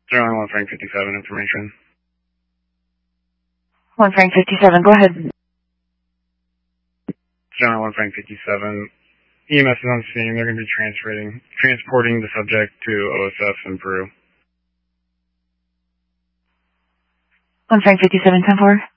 General 1 Frank 57 information. 1 Frank 57, go ahead. General 1 Frank 57. EMS is on scene. They're going to be transporting the subject to OSF in Peru. 1 Frank 57, 10-4.